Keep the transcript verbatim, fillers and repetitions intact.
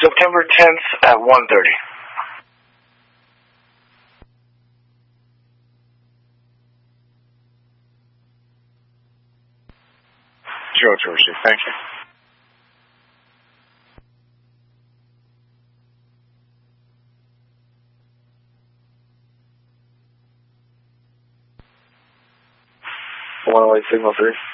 September tenth at one thirty. Zero to receive. Thank you. one oh eight signal three.